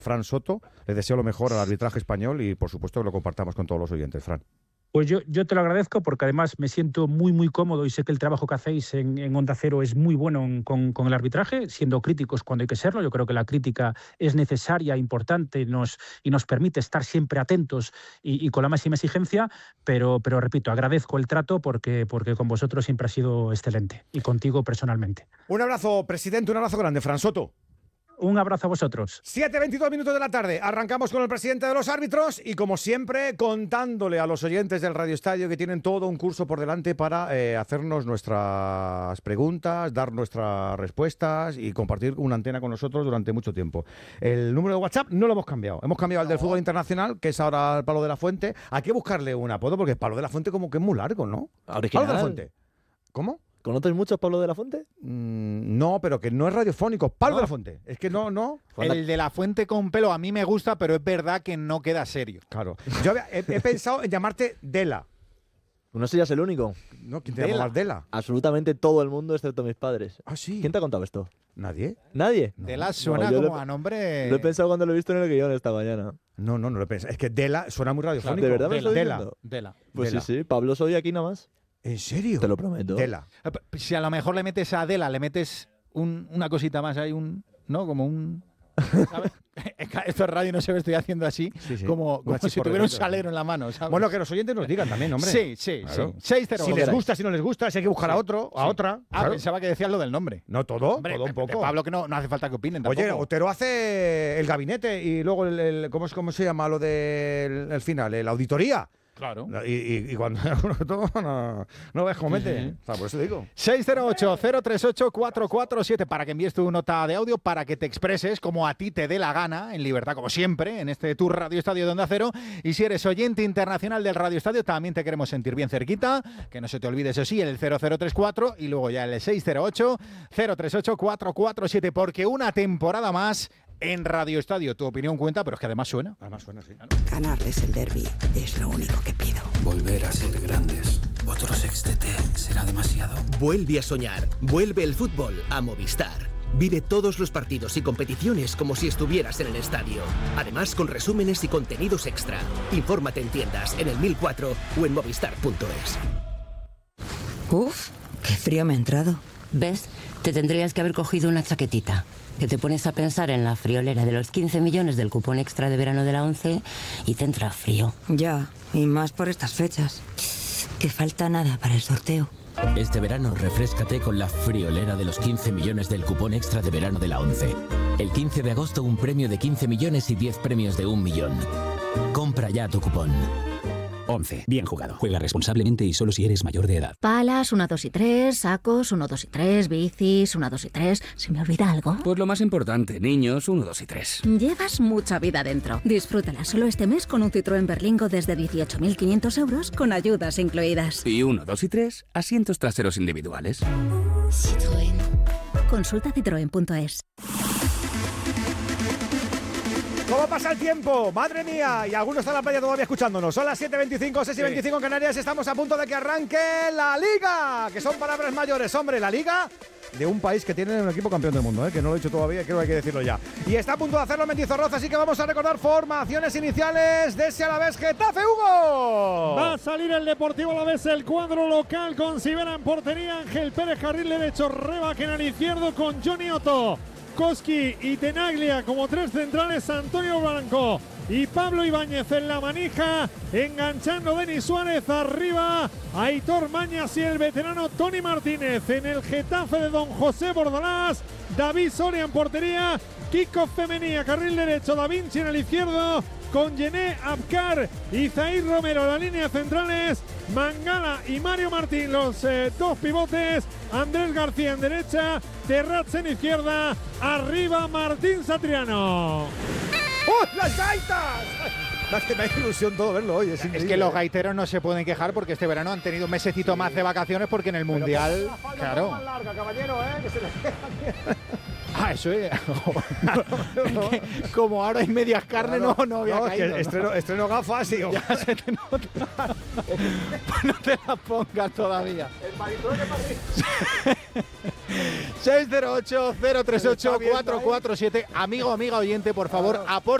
Fran Soto. Le deseo lo mejor al arbitraje español y, por supuesto, que lo compartamos con todos los oyentes, Fran. Pues yo te lo agradezco porque además me siento muy, muy cómodo y sé que el trabajo que hacéis en Onda Cero es muy bueno con el arbitraje, siendo críticos cuando hay que serlo. Yo creo que la crítica es necesaria, importante y nos permite estar siempre atentos y con la máxima exigencia, pero repito, agradezco el trato porque con vosotros siempre ha sido excelente y contigo personalmente. Un abrazo, presidente, un abrazo grande, Fran Soto. Un abrazo a vosotros. 7:22 minutos de la tarde. Arrancamos con el presidente de los árbitros y, como siempre, contándole a los oyentes del Radio Estadio que tienen todo un curso por delante para hacernos nuestras preguntas, dar nuestras respuestas y compartir una antena con nosotros durante mucho tiempo. El número de WhatsApp no lo hemos cambiado. Hemos cambiado el del fútbol internacional, que es ahora el Palo de la Fuente. Hay que buscarle un apodo porque el Palo de la Fuente como que es muy largo, ¿no? Original. Palo de la Fuente. ¿Cómo? ¿Conoces mucho a Pablo de la Fuente? No, pero que no es radiofónico. Palo de la Fuente. Es que no. El de la Fuente con pelo a mí me gusta, pero es verdad que no queda serio. Claro. Yo he pensado en llamarte Dela. No serías el único. ¿No? ¿Quién te llama más Dela? Absolutamente todo el mundo, excepto mis padres. Ah, sí. ¿Quién te ha contado esto? ¿Nadie? ¿Nadie? No. Dela suena como a nombre... Lo he pensado cuando lo he visto en el guión esta mañana. No lo he pensado. Es que Dela suena muy radiofónico. ¿De verdad me estás Dela. diciendo? Dela. Pues Dela. sí, Pablo soy aquí nada más. ¿En serio? Te lo prometo. Dela. Si a lo mejor le metes a Dela, le metes una cosita más, hay ¿no? Como un... ¿sabes? Esto es radio, no sé, estoy haciendo así, Sí. como si tuviera un salero en la mano, ¿sabes? Bueno, que los oyentes nos digan también, hombre. Sí. Claro. 608. Si les gusta, si no les gusta, si hay que buscar a otro, a otra. Claro. Pensaba que decías lo del nombre. No, todo, Hombre, todo un poco. Pablo, que no hace falta que opinen tampoco. Oye, Otero hace el gabinete y luego ¿cómo se llama lo del el final? La auditoría. Claro. Y cuando no ves cómo mete. O sea, por eso digo. 608-038-447 para que envíes tu nota de audio, para que te expreses como a ti te dé la gana, en libertad como siempre, en este Tour Radio Estadio de Onda Cero. Y si eres oyente internacional del Radio Estadio, también te queremos sentir bien cerquita. Que no se te olvide, eso sí, el 0034 y luego ya el 608-038-447, porque una temporada más en Radio Estadio. Tu opinión cuenta, pero es que además suena. Además suena así. Ganarles el derbi es lo único que pido. Volver a ser grandes. Otro sextete será demasiado. Vuelve a soñar. Vuelve el fútbol a Movistar. Vive todos los partidos y competiciones como si estuvieras en el estadio. Además, con resúmenes y contenidos extra. Infórmate en tiendas, en el 1004 o en movistar.es. Uf, qué frío me ha entrado. ¿Ves? Te tendrías que haber cogido una chaquetita. Que te pones a pensar en la friolera de los 15 millones del cupón extra de verano de la 11 y te entra frío. Ya, y más por estas fechas. Que falta nada para el sorteo. Este verano refréscate con la friolera de los 15 millones del cupón extra de verano de la 11. El 15 de agosto un premio de 15 millones y 10 premios de 1 millón. Compra ya tu cupón. 11. Bien jugado. Juega responsablemente y solo si eres mayor de edad. Palas, 1, 2 y 3, sacos, 1, 2 y 3, bicis, 1, 2 y 3. ¿Se me olvida algo? Pues lo más importante, niños, 1, 2 y 3. Llevas mucha vida dentro. Disfrútala solo este mes con un Citroën Berlingo desde 18.500 euros con ayudas incluidas. Y 1, 2 y 3, asientos traseros individuales. Citroën. Consulta citroen.es. ¿Cómo pasa el tiempo? ¡Madre mía! Y algunos están en la playa todavía escuchándonos. Son las 7:25, 6:25 en Canarias. Estamos a punto de que arranque la Liga, que son palabras mayores. Hombre, la Liga de un país que tiene un equipo campeón del mundo, que no lo he dicho todavía, creo que hay que decirlo ya. Y está a punto de hacerlo Mendizorroza, así que vamos a recordar formaciones iniciales de ese Alavés Getafe. ¡Hugo! Va a salir el Deportivo Alavés, el cuadro local, con Sivera en portería, Ángel Pérez carril derecho, Rebaque en el izquierdo con Johnny Otto, Koski y Tenaglia como tres centrales, Antonio Blanco y Pablo Ibáñez en la manija, enganchando Denis Suárez arriba, Aitor Mañas y el veterano Tony Martínez. En el Getafe de Don José Bordalás, David Soria en portería, Kiko Femenía, carril derecho, Da Vinci en el izquierdo, con Yené Abkar y Zair Romero, la línea centrales, Mangala y Mario Martín, los dos pivotes, Andrés García en derecha, Terrats en izquierda, arriba Martín Satriano. ¡Oh, las gaitas! Es que me hace ilusión todo verlo hoy. Es que los gaiteros no se pueden quejar porque este verano han tenido un mesecito más de vacaciones porque en el Mundial... Claro. Más larga, caballero, que se le eso es. Como ahora hay medias carne, claro, no había caído. Es que estreno gafas y... Ya se te nota. Pues no te las pongas todavía. El maritón de Madrid. 608-038-447. Amigo, amiga oyente, por favor, aporte